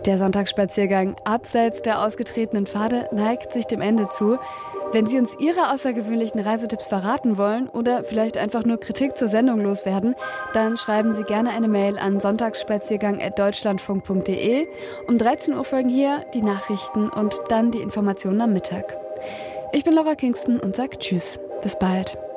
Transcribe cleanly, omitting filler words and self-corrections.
Der Sonntagsspaziergang abseits der ausgetretenen Pfade neigt sich dem Ende zu. Wenn Sie uns Ihre außergewöhnlichen Reisetipps verraten wollen oder vielleicht einfach nur Kritik zur Sendung loswerden, dann schreiben Sie gerne eine Mail an sonntagsspaziergang@deutschlandfunk.de. Um 13 Uhr folgen hier die Nachrichten und dann die Informationen am Mittag. Ich bin Laura Kingston und sage Tschüss. Bis bald.